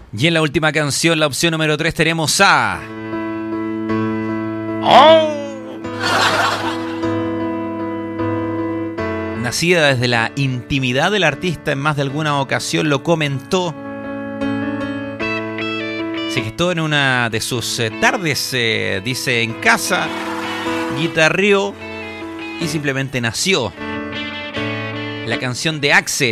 Y en la última canción, la opción número 3, tenemos a... ¡Oh! Nacida desde la intimidad del artista, en más de alguna ocasión lo comentó. Se gestó en una de sus tardes, dice, en casa, guitarrió y simplemente nació. La canción de Axel.